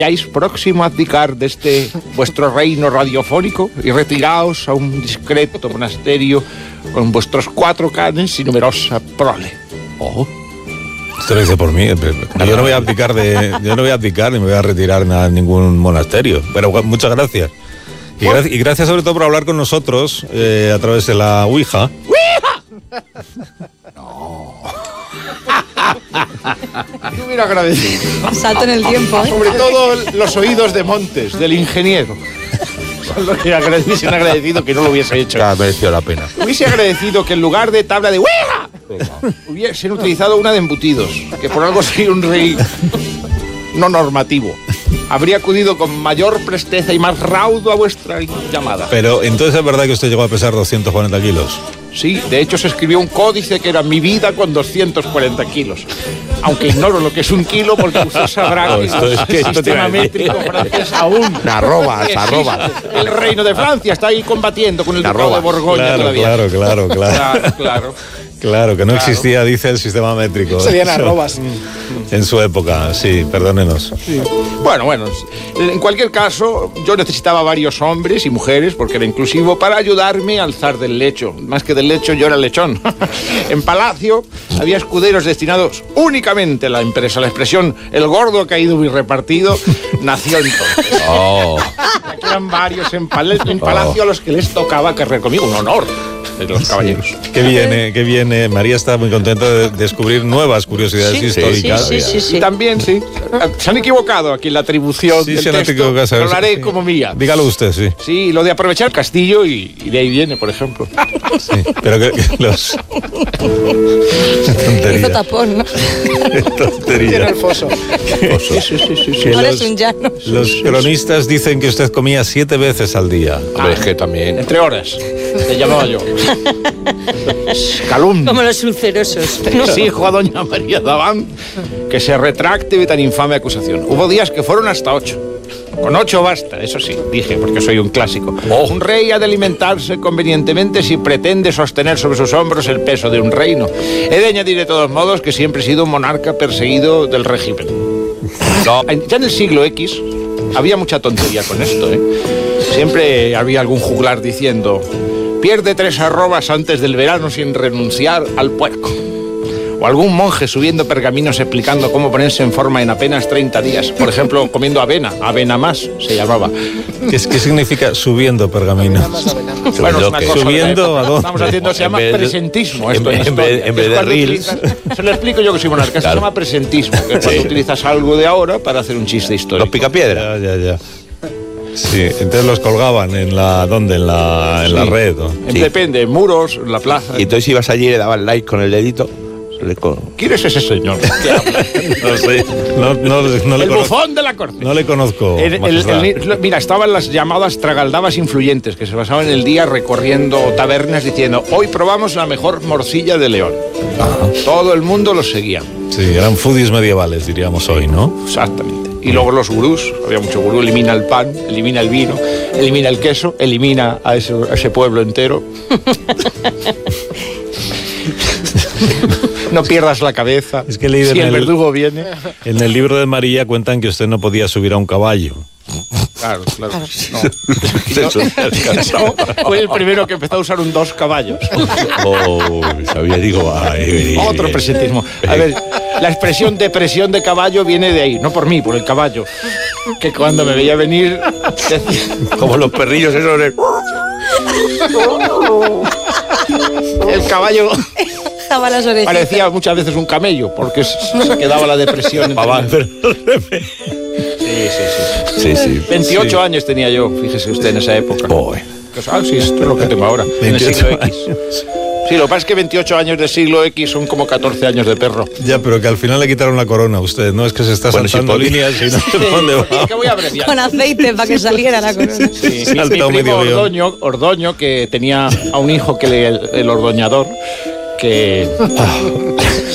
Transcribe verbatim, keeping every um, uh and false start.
hayáis próximo a abdicar de este vuestro reino radiofónico y retiraos a un discreto monasterio con vuestros cuatro canes y numerosa prole. Oh. Esto lo dice por mí. Yo no voy a abdicar de, yo no voy a abdicar ni me voy a retirar a ningún monasterio. Pero muchas gracias. Y, gra- y gracias sobre todo por hablar con nosotros eh, a través de la Ouija. ¡Ouija! No. Yo hubiera agradecido. Salto en el tiempo. ¿eh? Sobre todo los oídos de Montes, del ingeniero. Son los que hubiesen agradecido que no lo hubiese hecho. Ya mereció la pena. Hubiese agradecido que en lugar de tabla de Ouija hubiesen utilizado una de embutidos, que por algo soy un rey no normativo. Habría acudido con mayor presteza y más raudo a vuestra llamada. Pero entonces es verdad que usted llegó a pesar doscientos cuarenta kilos. Sí, de hecho se escribió un códice que era mi vida con doscientos cuarenta kilos. Aunque ignoro lo que es un kilo porque usted sabrá No, que esto es que el esto te sistema iba a decir. métrico francés aún Arrobas, existe. arrobas. El reino de Francia está ahí combatiendo con el ducado de Arrobas. Borgoña Claro, todavía. claro, claro, claro. Claro, claro. Claro, que no Claro. existía, dice, el sistema métrico. Serían arrobas. En su época, sí, perdónenos. Bueno, bueno, en cualquier caso, yo necesitaba varios hombres y mujeres, porque era inclusivo, para ayudarme a alzar del lecho. Más que del lecho, yo era el lechón. En Palacio había escuderos destinados únicamente a la empresa. La expresión, el gordo ha caído muy repartido, nació entonces. Oh. Aquí eran varios en, pal- en Palacio a los que les tocaba cargar conmigo, un honor de los caballeros. Qué viene, qué viene. María está muy contenta de descubrir nuevas curiosidades Sí, históricas. sí, sí, sí. Y también, sí, se han equivocado aquí en la atribución Sí, del se han texto, equivocado, pero lo haré sí. como mía. Dígalo usted, sí. Sí, lo de aprovechar el castillo y, y de ahí viene, por ejemplo. Sí, pero que, que los... Hizo Tontería. tapón, ¿no? Tiene Tontería. el foso. Sí, sí, sí, sí, sí. Que Ahora los, es un llano. los cronistas dicen que usted comía siete veces al día. Hombre, es que también. Entre horas, te llamaba yo. Calumnia. Como los ulcerosos. Exijo a doña María Daván que se retracte de tan infame acusación. Hubo días que fueron hasta ocho. Con ocho basta, eso sí, dije, porque soy un clásico. Un rey ha de alimentarse convenientemente si pretende sostener sobre sus hombros el peso de un reino. He de añadir de todos modos que siempre he sido un monarca perseguido del régimen. No, ya en el siglo X había mucha tontería con esto, ¿eh? Siempre había algún juglar diciendo: pierde tres arrobas antes del verano sin renunciar al puerco. O algún monje subiendo pergaminos explicando cómo ponerse en forma en apenas treinta días. Por ejemplo, comiendo avena, avena más se llamaba. ¿Qué, es- qué significa subiendo pergaminos? Bueno, es una ¿qué? cosa de la ¿Subiendo época. a dónde? Estamos haciendo, se En llama vez de- presentismo. en Esto vez- en vez- historia, en que vez es de cuando reels. utilizas- Se lo explico yo que soy monarca. Se Claro. llama presentismo, que es cuando Sí. utilizas algo de ahora para hacer un chiste histórico. Los picapiedra. Ya, ya, ya. Sí, entonces los colgaban en la... ¿Dónde? En la, en la Sí. red. ¿no? En- Sí. Depende, en muros, en la plaza. Y entonces ibas allí y le dabas like con el dedito. se le co- ¿Quién es ese señor? ¿Qué habla? No sé. No, no, no le El conozco. bufón de la corte. No le conozco. El- el- majestad. el- mira, estaban las llamadas tragaldabas influyentes que se pasaban el día recorriendo tabernas diciendo: hoy probamos la mejor morcilla de León. Todo el mundo los seguía. Sí, eran foodies medievales, diríamos hoy, ¿no? Exactamente. Y luego los gurús, había mucho gurú, elimina el pan, elimina el vino, elimina el queso, elimina a ese, a ese pueblo entero. No pierdas la cabeza. Es que he leído si en el el- verdugo viene. En el libro de María cuentan que usted no podía subir a un caballo. Claro, claro. No. No, fue el primero que empezó a usar un dos caballos. Oh, sabía, digo, ay, Otro presentismo. A ver, la expresión depresión de caballo viene de ahí, no por mí, por el caballo. Que cuando me veía venir decía, como los perrillos esos de... el caballo Dejaba las orejas. parecía muchas veces un camello, porque se quedaba la depresión. Papá, entre- pero- Sí, sí, sí. Sí, sí. veintiocho Sí. años tenía yo, fíjese usted, en esa época. Oh, Pues, ah, sí, esto es lo que tengo ahora, en el veintiocho siglo X. Sí, lo que pasa es que veintiocho años de siglo X son como catorce años de perro. Ya, pero que al final le quitaron la corona a usted. No es que se está Bueno, saltando sí, podía. líneas y no sé por dónde Porque es va. que voy a abreviar. Con aceite para que saliera la corona. Sí, Se ha mi, mi saltado primo medio guión. Ordoño, Ordoño, que tenía a un hijo que le, el, el ordoñador, que